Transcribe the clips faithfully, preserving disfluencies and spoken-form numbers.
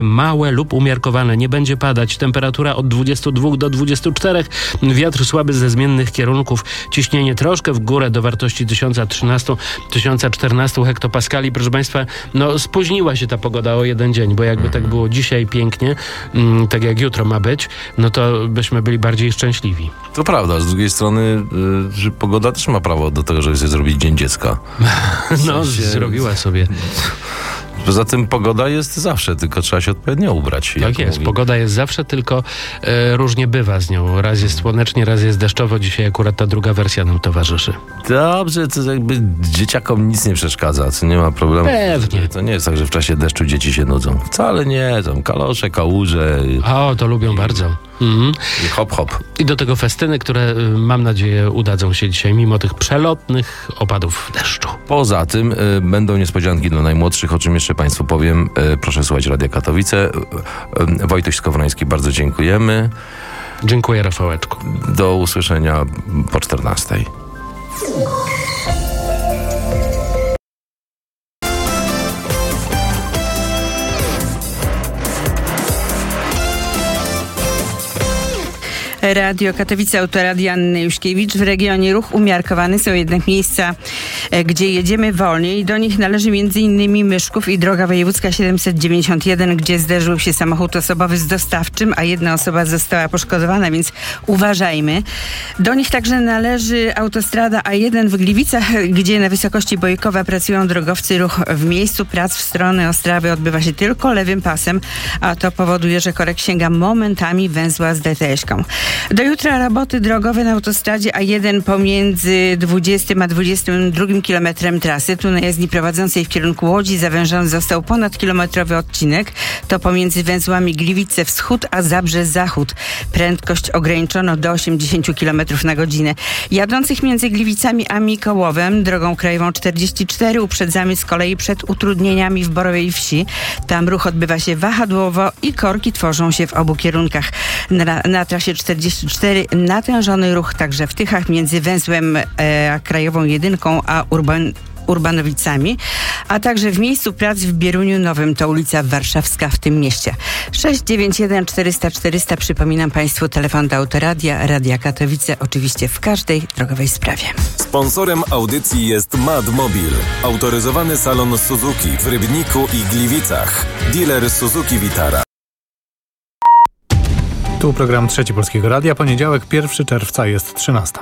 małe lub umiarkowane. Nie będzie padać. Temperatura od dwudziestu dwóch do dwudziestu czterech. Wiatr słaby ze zmiennych kierunków. Ciśnienie troszkę w górę do wartości tysiąc trzynaście do tysiąc czternaście hektopaskali. Proszę Państwa, no spóźniła się ta pogoda o jeden dzień, bo jakby tak było dzisiaj pięknie, mm, tak jak jutro ma być, no to byśmy byli bardziej szczęśliwi. To prawda. Z drugiej strony y, pogoda też ma prawo do tego, żeby sobie zrobić Dzień Dziecka. W sensie... No, zrobiła sobie. Poza tym pogoda jest zawsze, tylko trzeba się odpowiednio ubrać. Tak jest, mówi. Pogoda jest zawsze, tylko e, różnie bywa z nią. Raz jest słonecznie, raz jest deszczowo. Dzisiaj akurat ta druga wersja nam towarzyszy. Dobrze, to jakby dzieciakom nic nie przeszkadza, co nie ma problemu. Pewnie. To nie jest tak, że w czasie deszczu dzieci się nudzą. Wcale nie, tam kalosze, kałuże. O, to lubią i, bardzo. Mhm. I hop, hop. I do tego festyny, które mam nadzieję udadzą się dzisiaj mimo tych przelotnych opadów deszczu. Poza tym y, będą niespodzianki dla najmłodszych, o czym jeszcze Państwu powiem. Y, proszę słuchać Radia Katowice. Y, y, Wojtuś Skowroński, bardzo dziękujemy. Dziękuję, Rafałeczku. Do usłyszenia po czternastej. Radio Katowice, autoradia Anny Juszkiewicz. W regionie ruch umiarkowany, są jednak miejsca, gdzie jedziemy wolniej. Do nich należy m.in. Myszków i droga wojewódzka siedemset dziewięćdziesiąt jeden, gdzie zderzył się samochód osobowy z dostawczym, a jedna osoba została poszkodowana, więc uważajmy. Do nich także należy autostrada A jeden w Gliwicach, gdzie na wysokości Bojkowa pracują drogowcy. Ruch w miejscu prac w stronę Ostrawy odbywa się tylko lewym pasem, a to powoduje, że korek sięga momentami węzła z D T S-ką. Do jutra roboty drogowe na autostradzie A jeden pomiędzy dwudziestym a dwudziestym drugim kilometrem trasy. Tu na jezdni prowadzącej w kierunku Łodzi zawężony został ponadkilometrowy odcinek. To pomiędzy węzłami Gliwice Wschód a Zabrze Zachód. Prędkość ograniczono do osiemdziesiąt kilometrów na godzinę. Jadących między Gliwicami a Mikołowem drogą krajową czterdzieści cztery uprzedzamy z kolei przed utrudnieniami w Borowej Wsi. Tam ruch odbywa się wahadłowo i korki tworzą się w obu kierunkach. Na, na trasie czterdzieści cztery natężony ruch także w Tychach między węzłem e, krajową jedynką a Urban Urbanowicami, a także w miejscu prac w Bieruniu Nowym, to ulica Warszawska w tym mieście. sześć dziewięć jeden czterysta czterysta, przypominam Państwu, telefon do autoradia, Radia Katowice, oczywiście w każdej drogowej sprawie. Sponsorem audycji jest Madmobil, autoryzowany salon Suzuki w Rybniku i Gliwicach, dealer Suzuki Vitara. Tu program Trzeci Polskiego Radia, poniedziałek, pierwszego czerwca, jest trzynasta.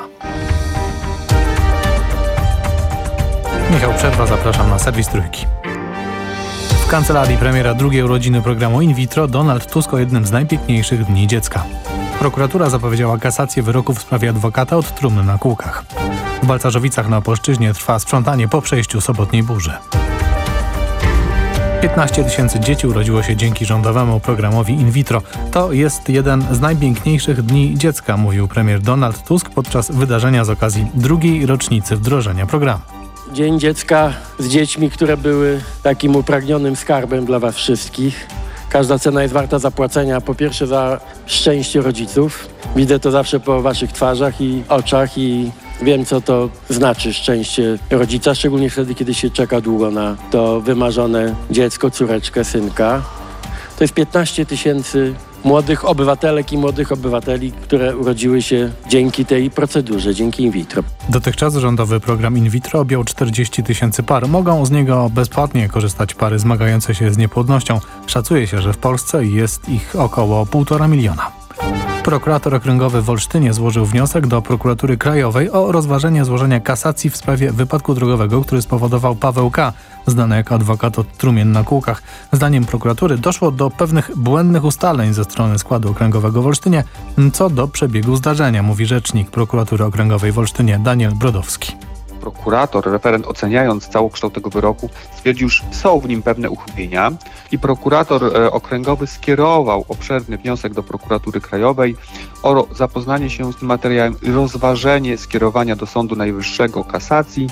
Michał Przerwa, zapraszam na serwis Trójki. W kancelarii premiera drugiej urodziny programu In Vitro Donald Tusk o jednym z najpiękniejszych dni dziecka. Prokuratura zapowiedziała kasację wyroku w sprawie adwokata od trumny na kółkach. W Balcarzowicach na Opolszczyźnie trwa sprzątanie po przejściu sobotniej burzy. piętnaście tysięcy dzieci urodziło się dzięki rządowemu programowi In Vitro. To jest jeden z najpiękniejszych dni dziecka, mówił premier Donald Tusk podczas wydarzenia z okazji drugiej rocznicy wdrożenia programu. Dzień Dziecka z dziećmi, które były takim upragnionym skarbem dla was wszystkich. Każda cena jest warta zapłacenia, po pierwsze za szczęście rodziców. Widzę to zawsze po waszych twarzach i oczach i wiem, co to znaczy szczęście rodzica, szczególnie wtedy, kiedy się czeka długo na to wymarzone dziecko, córeczkę, synka. To jest piętnaście tysięcy młodych obywatelek i młodych obywateli, które urodziły się dzięki tej procedurze, dzięki in vitro. Dotychczas rządowy program In Vitro objął czterdzieści tysięcy par. Mogą z niego bezpłatnie korzystać pary zmagające się z niepłodnością. Szacuje się, że w Polsce jest ich około półtora miliona. Prokurator okręgowy w Olsztynie złożył wniosek do prokuratury krajowej o rozważenie złożenia kasacji w sprawie wypadku drogowego, który spowodował Paweł K., znany jako adwokat od trumien na kółkach. Zdaniem prokuratury doszło do pewnych błędnych ustaleń ze strony składu okręgowego w Olsztynie co do przebiegu zdarzenia, mówi rzecznik prokuratury okręgowej w Olsztynie Daniel Brodowski. Prokurator, referent oceniając całokształt tego wyroku, stwierdził, że są w nim pewne uchybienia i prokurator e, okręgowy skierował obszerny wniosek do prokuratury krajowej o zapoznanie się z tym materiałem i rozważenie skierowania do Sądu Najwyższego kasacji.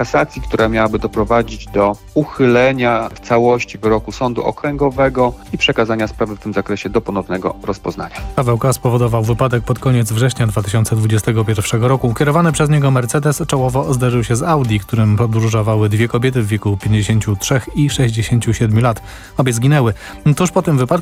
kasacji, która miałaby doprowadzić do uchylenia w całości wyroku sądu okręgowego i przekazania sprawy w tym zakresie do ponownego rozpoznania. Paweł K. spowodował wypadek pod koniec września dwa tysiące dwudziestego pierwszego roku. Kierowany przez niego Mercedes czołowo zderzył się z Audi, którym podróżowały dwie kobiety w wieku pięćdziesięciu trzech i sześćdziesięciu siedmiu lat. Obie zginęły. Tuż po tym wypadku